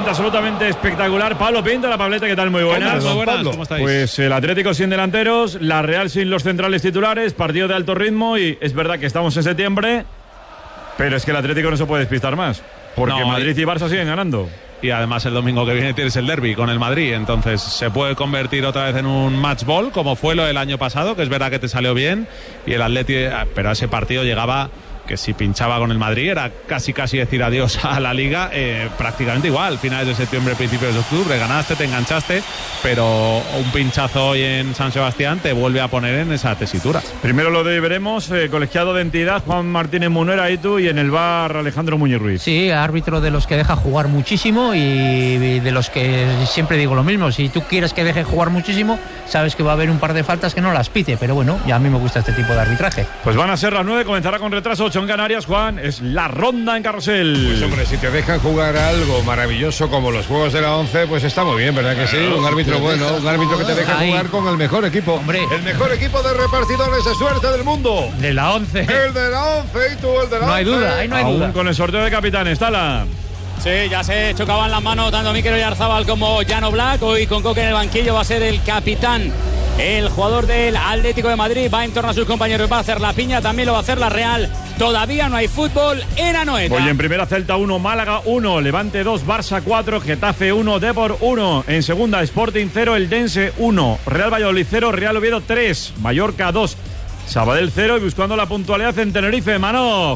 ambiente absolutamente espectacular. Pablo Pinto, la Pableta, ¿qué tal? Muy buenas. Muy buenas, ¿cómo estáis? Pues el Atlético sin delanteros, la Real sin los centrales titulares, partido de alto ritmo y es verdad que estamos en septiembre, pero es que el Atlético no se puede despistar más, porque Madrid y Barça siguen ganando. Y además el domingo que viene tienes el derbi con el Madrid, entonces se puede convertir otra vez en un match ball, como fue lo del año pasado, que es verdad que te salió bien, y el Atleti, pero a ese partido llegaba que si pinchaba con el Madrid era casi decir adiós a la Liga, prácticamente igual, finales de septiembre, principios de octubre, ganaste, te enganchaste, pero un pinchazo hoy en San Sebastián te vuelve a poner en esa tesitura. Primero lo de veremos, colegiado de entidad, Juan Martínez Munera y tú, y en el VAR Alejandro Muñiz Ruiz. Sí, árbitro de los que deja jugar muchísimo y de los que siempre digo lo mismo, si tú quieres que deje jugar muchísimo, sabes que va a haber un par de faltas que no las pite, pero bueno, ya a mí me gusta este tipo de arbitraje. Pues van a ser las 9, comenzará con retraso, 8 en Canarias, Juan, es la ronda en Carrusel. Pues hombre, si te dejan jugar algo maravilloso como los juegos de la 11, pues está muy bien, ¿verdad que sí? Un árbitro bueno, un árbitro que te deja jugar con el mejor equipo. Hombre. El mejor equipo de repartidores de suerte del mundo. De la 11. El de la 11 y tú el de la 11. No hay duda, ahí no hay duda. Aún con el sorteo de capitanes, Tala. Sí, ya se chocaban las manos tanto Mikel Oyarzábal como Jan Oblak. Hoy con Coque en el banquillo va a ser el capitán. El jugador del Atlético de Madrid va en torno a sus compañeros, va a hacer la piña, también lo va a hacer la Real. Todavía no hay fútbol en Anoeta. Hoy en primera, Celta 1, Málaga 1, Levante 2, Barça 4, Getafe 1, Depor 1. En segunda, Sporting 0, Eldense 1, Real Valladolid 0, Real Oviedo 3, Mallorca 2, Sabadell 0 y buscando la puntualidad en Tenerife, Manoj.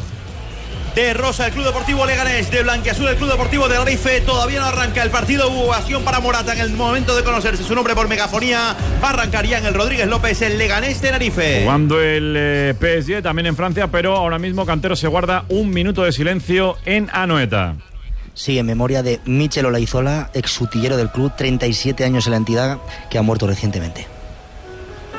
De rosa el Club Deportivo Leganés, de blanquiazul el Club Deportivo de Tenerife. Todavía no arranca el partido. Hubo ovación para Morata en el momento de conocerse su nombre por megafonía. Va a arrancar ya en el Rodríguez López el Leganés Tenerife. Jugando el PSG también en Francia, pero ahora mismo Cantero se guarda un minuto de silencio en Anoeta. Sí, en memoria de Michel Olaizola, exutillero del club, 37 años en la entidad, que ha muerto recientemente.